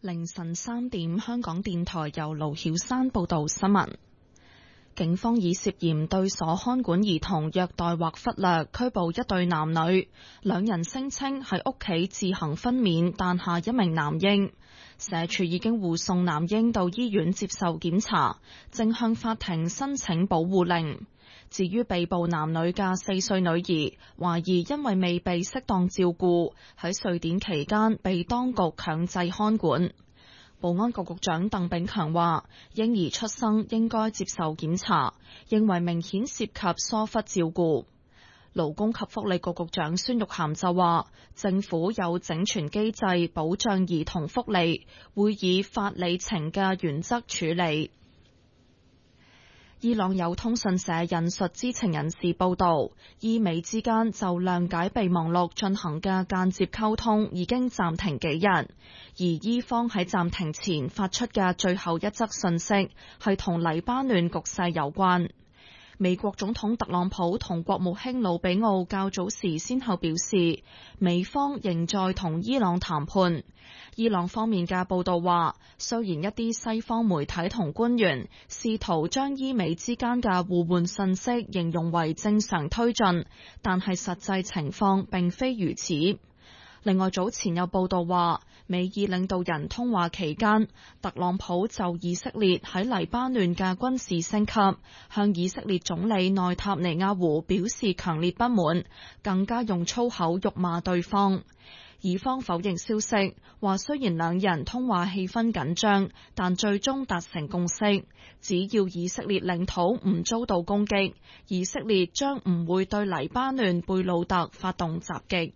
凌晨3點，香港電台由盧曉山報道新聞。警方以涉嫌對所看管兒童虐待或忽略拘捕一對男女，兩人聲稱喺屋企自行分娩誕下一名男嬰。社署已經護送男嬰到醫院接受檢查，正向法庭申請保護令。至於被捕男女嘅4歲女兒，懷疑因為未被適當照顧，喺瑞典期間被當局強制看管。保安局局長鄧炳強話，嬰兒出生應該接受檢查，認為明顯涉及疏忽照顧。勞工及福利局局長孫玉菡就話，政府有整全機制保障兒童福利，會以法理情嘅原則處理。伊朗有通訊社引述知情人士報道，伊美之間就諒解備忘錄進行嘅間接溝通已經暫停幾日，而伊方喺暫停前發出嘅最後一則訊息係同黎巴嫩局勢有關。美國總統特朗普同國務卿魯比奧較早時先後表示，美方仍在同伊朗談判。伊朗方面嘅報道話，雖然一啲西方媒體同官員試圖將伊美之間嘅互換信息形容為正常推進，但係實際情況並非如此。另外，早前有報道話，美伊領導人通話期間，特朗普就以色列喺黎巴嫩嘅軍事升級，向以色列總理內塔尼亞胡表示強烈不滿，更加用粗口辱罵對方。以方否認消息，話雖然兩人通話氣氛緊張，但最終達成共識，只要以色列領土唔遭到攻擊，以色列將唔會對黎巴嫩貝魯特發動襲擊。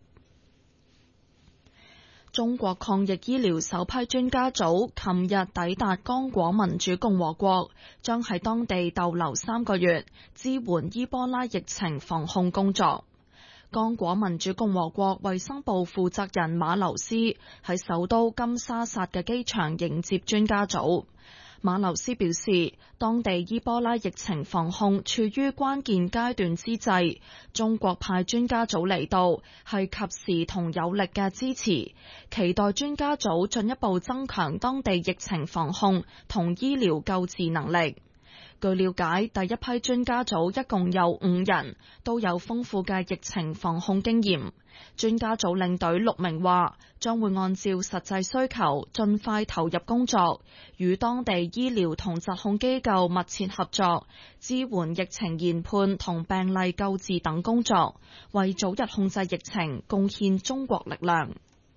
中國抗疫醫療首批專家組琴日抵達剛果民主共和國，將喺當地逗留3個月，支援伊波拉疫情防控工作。剛果民主共和國衛生部負責人馬留斯喺首都金沙薩嘅機場迎接專家組。馬留斯表示，當地伊波拉疫情防控處於關鍵階段之際，中國派專家組嚟到係及時同有力嘅支持，期待專家組進一步增強當地疫情防控同醫療救治能力。據了解，第一批專家組一共有5人，都有豐富嘅疫情防控經驗。專家組領隊6名話，將會按照實際需求盡快投入工作，與當地醫療同疾控機構密切合作，支援疫情研判同病例救治等工作，為早日控制疫情貢獻中國力量。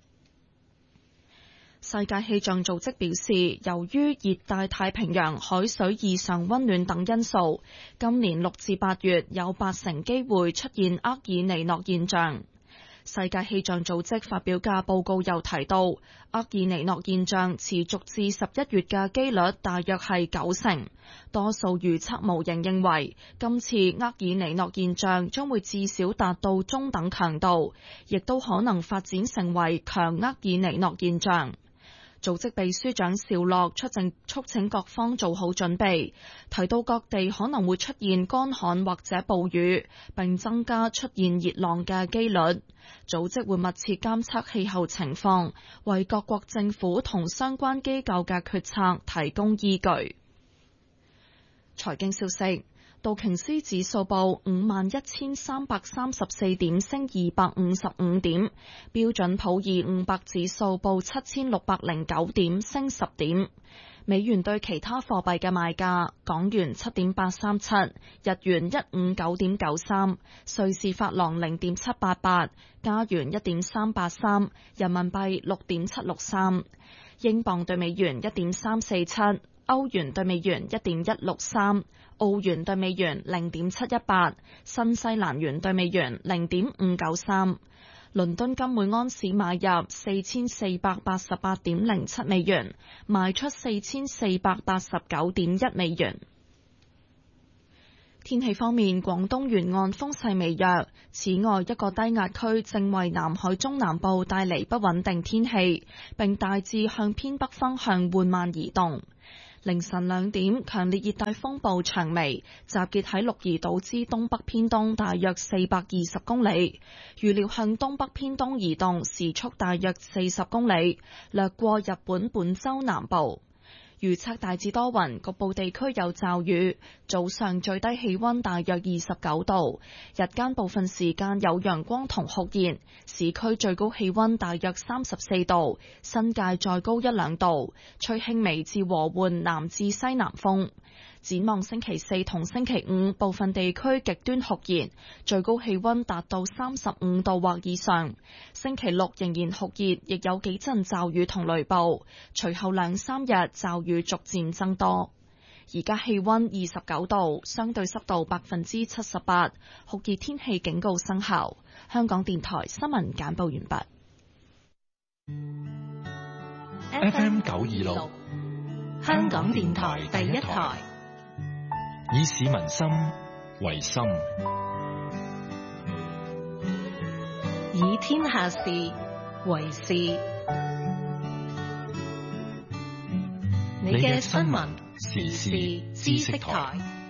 世界氣象組織表示，由於熱帶太平洋海水異常溫暖等因素，今年6至8月有80%機會出現厄爾尼諾現象。世界氣象組織發表嘅報告又提到，厄爾尼諾現象持續至11月嘅機率大約係90%。多數預測模型認為，今次厄爾尼諾現象將會至少達到中等強度，亦都可能發展成為強厄爾尼諾現象。組織秘書長紹洛促請各方做好準備，提到各地可能會出現乾旱或者暴雨，並增加出現熱浪嘅機率。組織會密切監測氣候情況，為各國政府同相關機構嘅決策提供依據。財經消息。道瓊斯指數報51,334點，升255點；標準普爾500指數報7,609點，升10點。美元對其他貨幣嘅賣價：港元7.837，日元159.93，瑞士法郎0.788，加元1.383，人民幣6.763，英鎊對美元1.347。歐元對美元1.163，澳元對美元0.718，新西蘭元對美元0.593。倫敦金每安士買入4488.07美元，賣出4489.1美元。天氣方面，廣東沿岸風勢微弱，此外一個低壓區正為南海中南部帶嚟不穩定天氣，並大致向偏北方向緩慢移動。 凌晨2點，強烈熱帶風暴長眉集結喺鹿兒島之東北偏東大約420公里，預料向東北偏東移動，時速大約40公里，掠過日本本州南部。預測大致多雲，局部地區有驟雨。早上最低氣溫大約29度，日間部分時間有陽光同酷熱。市區最高氣溫大約34度，新界再高1-2度，吹輕微至和緩南至西南風。展望星期4同星期5，部分地區極端酷熱，最高氣溫達到35度或以上。星期6仍然酷熱，亦有幾陣驟雨同雷暴。隨後2-3日驟雨逐漸增多。而家氣溫29度，相對濕度78%，酷熱天氣警告生效。香港電台新聞簡報完畢。FM 926，香港電台第一台。以市民心為心， 以天下事為事。 你嘅新聞時事知識台。